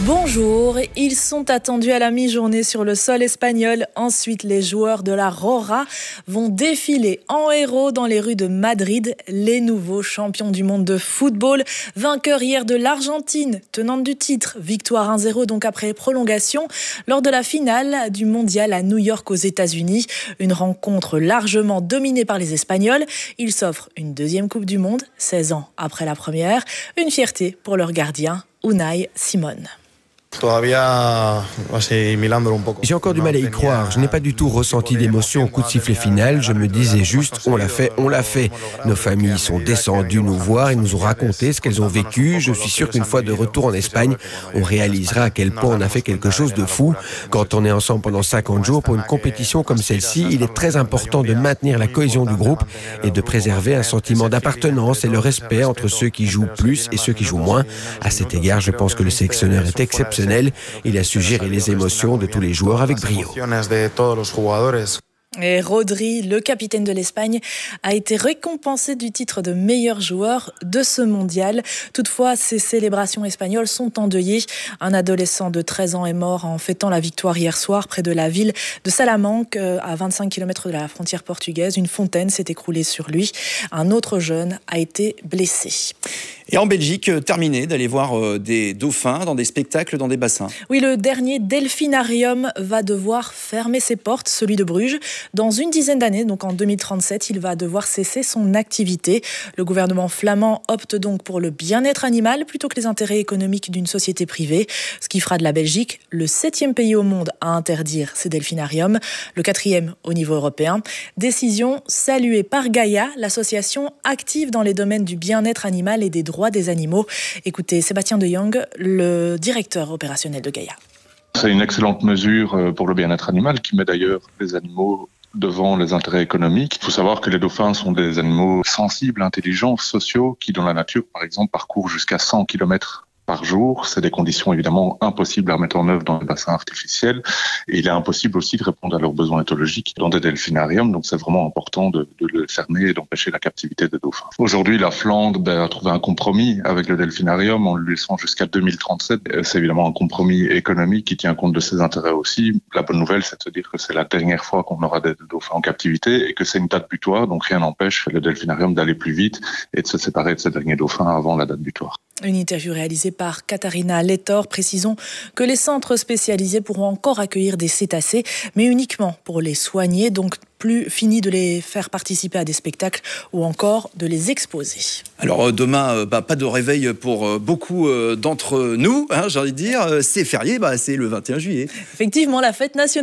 Bonjour, ils sont attendus à la mi-journée sur le sol espagnol. Ensuite, les joueurs de la Roja vont défiler en héros dans les rues de Madrid. Les nouveaux champions du monde de football, vainqueurs hier de l'Argentine, tenante du titre. Victoire 1-0 donc après prolongation lors de la finale du mondial à New York aux États-Unis. Une rencontre largement dominée par les Espagnols. Ils s'offrent une deuxième Coupe du Monde, 16 ans après la première. Une fierté pour leur gardien, Unai Simón. J'ai encore du mal à y croire. Je n'ai pas du tout ressenti d'émotion au coup de sifflet final. Je me disais juste, on l'a fait. Nos familles sont descendues nous voir et nous ont raconté ce qu'elles ont vécu. Je suis sûr qu'une fois de retour en Espagne, on réalisera à quel point on a fait quelque chose de fou. Quand on est ensemble pendant 50 jours pour une compétition comme celle-ci, il est très important de maintenir la cohésion du groupe et de préserver un sentiment d'appartenance et le respect entre ceux qui jouent plus et ceux qui jouent moins. À cet égard, je pense que le sélectionneur est exceptionnel. Il a su gérer les émotions de tous les joueurs avec brio. Et Rodri, le capitaine de l'Espagne, a été récompensé du titre de meilleur joueur de ce mondial. Toutefois, ces célébrations espagnoles sont endeuillées. Un adolescent de 13 ans est mort en fêtant la victoire hier soir près de la ville de Salamanque, à 25 km de la frontière portugaise. Une fontaine s'est écroulée sur lui. Un autre jeune a été blessé. Et en Belgique, terminé d'aller voir des dauphins dans des spectacles, dans des bassins. Oui, le dernier delphinarium va devoir fermer ses portes, celui de Bruges. Dans une dizaine d'années, donc en 2037, il va devoir cesser son activité. Le gouvernement flamand opte donc pour le bien-être animal plutôt que les intérêts économiques d'une société privée, ce qui fera de la Belgique le 7e pays au monde à interdire ces delphinariums, le 4e au niveau européen. Décision saluée par Gaïa, l'association active dans les domaines du bien-être animal et des droits des animaux. Écoutez Sébastien de Jong, le directeur opérationnel de Gaïa. C'est une excellente mesure pour le bien-être animal qui met d'ailleurs les animaux devant les intérêts économiques. Il faut savoir que les dauphins sont des animaux sensibles, intelligents, sociaux, qui dans la nature, par exemple, parcourent jusqu'à 100 km par jour. C'est des conditions évidemment impossibles à mettre en œuvre dans les bassins artificiels. Et il est impossible aussi de répondre à leurs besoins éthologiques dans des delphinariums. Donc c'est vraiment important de le fermer et d'empêcher la captivité des dauphins. Aujourd'hui, la Flandre a trouvé un compromis avec le delphinarium en le laissant jusqu'à 2037. C'est évidemment un compromis économique qui tient compte de ses intérêts aussi. La bonne nouvelle, c'est de se dire que c'est la dernière fois qu'on aura des dauphins en captivité et que c'est une date butoir. Donc rien n'empêche le delphinarium d'aller plus vite et de se séparer de ces derniers dauphins avant la date butoir. Une interview réalisée par Katharina Lettor. Précisons que les centres spécialisés pourront encore accueillir des cétacés, mais uniquement pour les soigner, donc plus fini de les faire participer à des spectacles ou encore de les exposer. Alors demain, pas de réveil pour beaucoup d'entre nous, j'ai envie de dire. C'est férié, c'est le 21 juillet. Effectivement, la fête nationale